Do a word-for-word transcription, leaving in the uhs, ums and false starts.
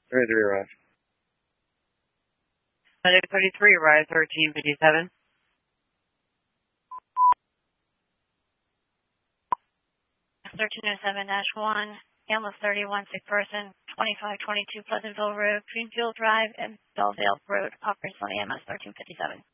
Ready to arrive. Medic thirty-three, arrive thirteen fifty-seven. thirteen oh seven dash one, ambulance thirty-one, sick person, twenty-five twenty-two Pleasantville Road, Greenfield Drive, and Belleville Road, operates on the M S thirteen fifty-seven.